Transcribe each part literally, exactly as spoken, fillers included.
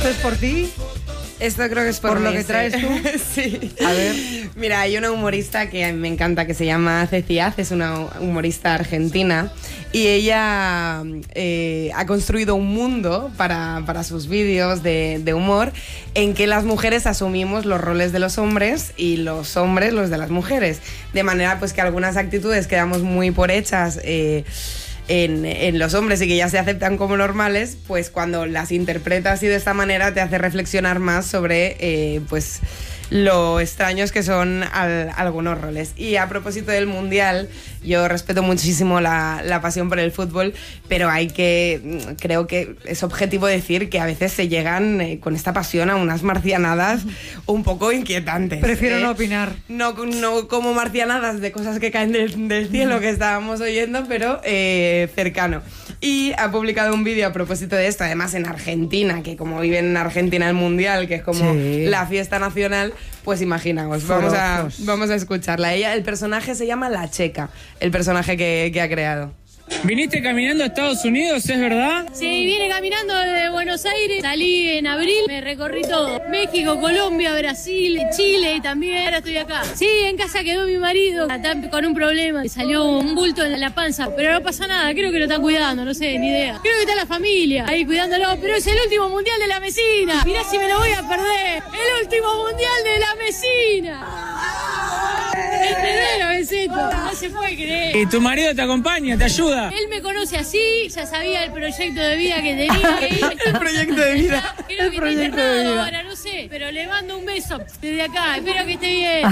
¿Esto es por ti? Esto creo que es por, ¿Por mí, lo que sí. traes tú? Sí. A ver. Mira, hay una humorista que a mí me encanta que se llama Ceci Az, es una humorista argentina y ella eh, ha construido un mundo para, para sus vídeos de, de humor en que las mujeres asumimos los roles de los hombres y los hombres los de las mujeres. De manera pues que algunas actitudes que damos muy por hechas eh, En, en los hombres y que ya se aceptan como normales, pues cuando las interpretas así de esta manera te hace reflexionar más sobre eh, pues lo extraños que son al, algunos roles. Y a propósito del Mundial, yo respeto muchísimo la, la pasión por el fútbol, pero hay que, creo que es objetivo decir que a veces se llegan eh, con esta pasión a unas marcianadas un poco inquietantes. Prefiero ¿eh? no opinar. No, no como marcianadas de cosas que caen del, del cielo que estábamos oyendo, pero eh, cercano. Y ha publicado un vídeo a propósito de esto, además en Argentina, que como viven en Argentina el Mundial, que es como sí. la fiesta nacional, pues imaginaos, vamos a, vamos a escucharla. Ella, el personaje se llama La Checa, el personaje que, que ha creado. ¿Viniste caminando a Estados Unidos, es verdad? Sí, vine caminando desde Buenos Aires, salí en abril, me recorrí todo. México, Colombia, Brasil, Chile también, ahora estoy acá. Sí, en casa quedó mi marido, está con un problema, salió un bulto en la panza, pero no pasa nada, creo que lo están cuidando, no sé, ni idea. Creo que está la familia ahí cuidándolo, pero es el último mundial de la Mesina. Mirá si me lo voy a perder, el último mundial de la Mesina. ¿Entendés, Beseto? No se puede creer. ¿Y tu marido te acompaña, te ayuda? Él me conoce así, ya sabía el proyecto de vida que tenía. El proyecto de vida. Creo El que proyecto está de internado vida. ahora, no sé, pero le mando un beso desde acá. Espero que esté bien.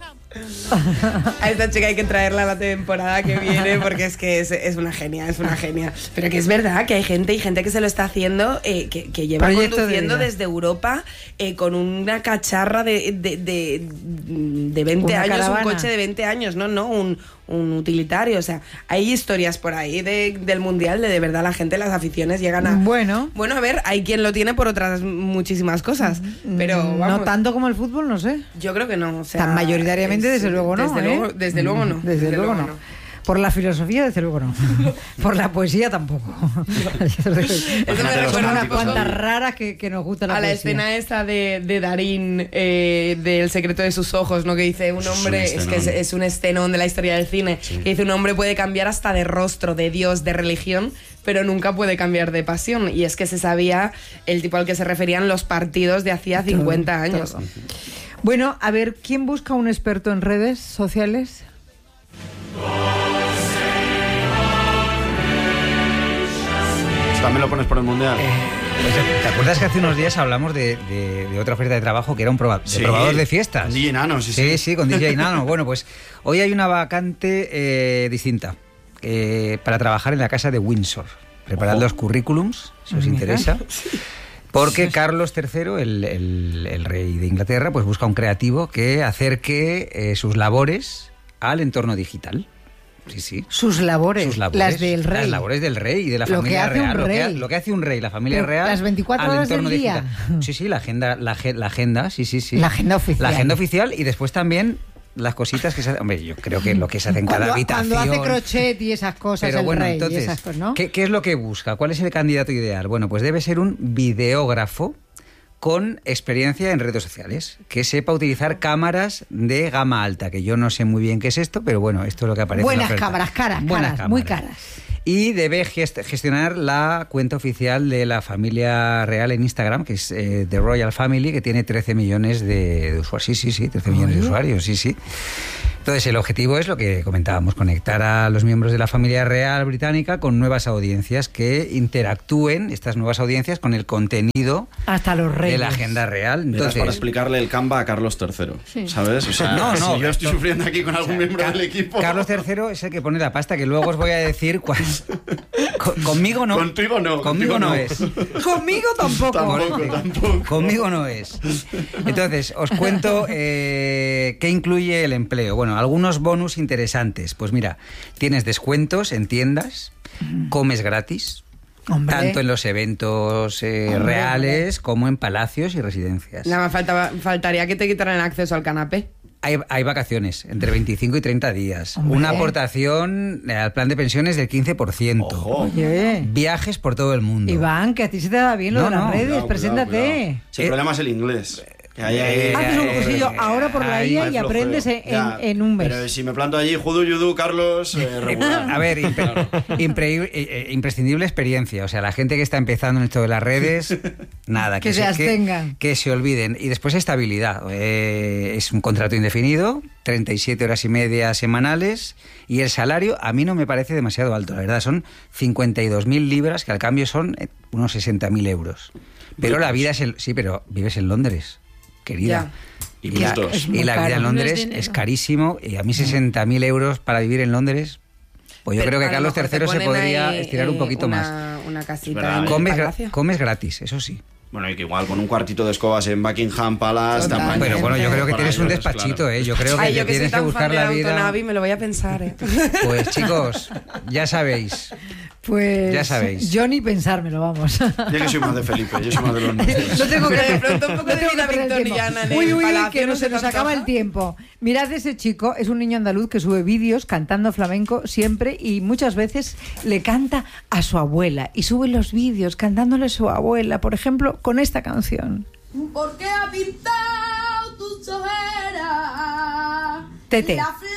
A esta chica hay que traerla a la temporada que viene porque es que es, es una genia, es una genia. Pero que es verdad que hay gente y gente que se lo está haciendo, eh, que, que lleva Proyecto conduciendo de desde Europa eh, con una cacharra de, de, de, de veinte Una años, caravana. un coche de veinte años, no, no, un, un utilitario. O sea, hay historias por ahí de, del Mundial de de verdad la gente, las aficiones llegan a... Bueno. Bueno, a ver, hay quien lo tiene por otras muchísimas cosas, pero vamos, No tanto como el fútbol, no sé. yo creo que no. O sea, Tan mayoritariamente, es- desde luego no. Desde, ¿eh? luego, desde luego no. Desde, luego, no. Por la filosofía, desde luego no. Por la poesía tampoco. Eso me Son recuerda un unas poco cuantas raras que, que nos gusta la a la poesía. escena esa de, de Darín, eh, del secreto de sus ojos, ¿no? Que dice un hombre, es, que es, es un escenón de la historia del cine, Sí. que dice un hombre puede cambiar hasta de rostro, de Dios, de religión, pero nunca puede cambiar de pasión. Y es que se sabía el tipo al que se referían los partidos de hacía cincuenta años. todo. Bueno, a ver, ¿quién busca un experto en redes sociales? También lo pones por el Mundial. Pues, ¿te acuerdas que hace unos días hablamos de, de- de otra oferta de trabajo que era un proba- de Sí, probador de fiestas? con D J Nano, sí, sí. sí. Sí, con D J Nano. Bueno, pues hoy hay una vacante eh, distinta eh, para trabajar en la casa de Windsor. Preparad Ojo. los currículums, si os Mira. interesa. Porque Carlos tercero, el, el- el rey de Inglaterra, pues busca un creativo que acerque eh, sus labores al entorno digital. Sí, sí. Sus labores, Sus labores, las del rey. Las labores del rey y de la Lo que familia hace un real. Lo que, ha- rey. lo que hace un rey, la familia Pero real. las veinticuatro al horas del entorno día. digital. Sí, sí, la agenda, la, ge- la agenda, sí, sí, sí. La agenda oficial. La agenda oficial y después también las cositas que se hacen. Hombre, yo creo que lo que se hace en cada Cuando, habitación. cuando hace crochet y esas cosas, Pero el bueno, rey y entonces, esas cosas, ¿no? ¿qué, qué es lo que busca? ¿Cuál es el candidato ideal? Bueno, pues debe ser un videógrafo con experiencia en redes sociales, que sepa utilizar cámaras de gama alta, que yo no sé muy bien qué es esto, pero bueno, esto es lo que aparece en la Buenas oferta. cámaras, caras, Buenas caras, muy cámaras. caras. Y debe gest- gestionar la cuenta oficial de la familia real en Instagram, que es eh, The Royal Family, que tiene trece millones de, de usuarios. Sí, sí, sí, trece millones de usuarios, sí, sí. Entonces, el objetivo es lo que comentábamos, conectar a los miembros de la familia real británica con nuevas audiencias que interactúen, estas nuevas audiencias, con el contenido Hasta los reyes. de la agenda real. Mira, es Entonces, para explicarle el Canva a Carlos tercero, Sí. ¿sabes? O sea, No, no, si yo estoy esto- sufriendo aquí con algún miembro Ca- del equipo... Carlos tercero es el que pone la pasta, que luego os voy a decir cuál. Con- conmigo no. Contigo no, Conmigo contigo no no. es. Conmigo tampoco. Tampoco, tampoco. Conmigo no es. Entonces, os cuento eh, qué incluye el empleo. Bueno, algunos bonus interesantes. Pues mira, tienes descuentos en tiendas, comes gratis, Hombre. tanto en los eventos eh, Hombre, reales como en palacios y residencias. Nada más faltaba- faltaría que te quitaran el acceso al canapé. Hay, hay vacaciones, entre veinticinco y treinta días. Hombre. Una aportación al plan de pensiones del quince por ciento. Ojo. Oye, Viajes por todo el mundo. Iván, que a ti se te da bien lo No, de las no. redes, Cuidado, preséntate. cuidado, cuidado. Si el Eh, problema es el inglés. Que hay ahí- eh, Haces un eh, cursillo ahora por la ahí I A hay y aprendes en, flojeo. Ya, en- en un mes. Pero si me planto allí, judu, yudu, Carlos, eh, regular. A ver, impre- impre- eh, eh, imprescindible experiencia. O sea, la gente que está empezando en esto de las redes, nada. Que se abstengan. Que, que se olviden. Y después estabilidad. Eh, es un contrato indefinido, treinta y siete horas y media semanales, y el salario a mí no me parece demasiado alto. La verdad, son cincuenta y dos mil libras, que al cambio son eh, unos sesenta mil euros. Pero la vida es el... Sí, pero vives en Londres, querida. Y Y la, puntos. Es y muy la vida caro. en No es Londres dinero. es carísimo, y a mí sesenta mil euros para vivir en Londres, pues yo Pero creo que a lo Carlos mejor te tercero se ponen podría ahí, estirar un eh, poquito una, más. Una casita verdad, en ¿eh? el Comes, gra- palacio. comes gratis, eso sí. Bueno, y que igual con un cuartito de escobas en Buckingham Palace... Total. tamaño. Pero bueno, yo creo que Para tienes un ellos, despachito, claro. ¿eh? Yo creo que Ay, te yo que soy tienes que tan buscar fan de la la vida. Autonavi, me lo voy a pensar, ¿eh? Pues chicos, ya sabéis. Pues Ya sabéis. yo ni pensármelo, vamos. Yo que soy más de Felipe, yo soy más de los nuestros. No tengo que Pero de pronto un poco no de tengo que vida perder el tiempo. victoriana en Uy, el uy, uy, palacio, que ¿no no se se nos te acaba antoja? el tiempo. Mirad ese chico, es un niño andaluz que sube vídeos cantando flamenco siempre y muchas veces le canta a su abuela y sube los vídeos cantándole a su abuela, por ejemplo, con esta canción. ¿Por qué ha pintado tus ojeras? Tete. La